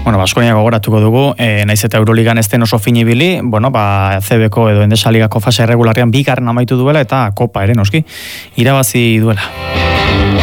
Baskonia gogoratuko dugu, naiz eta Euroligan ez den oso finibili, CB-ko edo Endesa Ligako fase erregularrean 2. amaitu duela eta Kopa ere noski irabazi duela.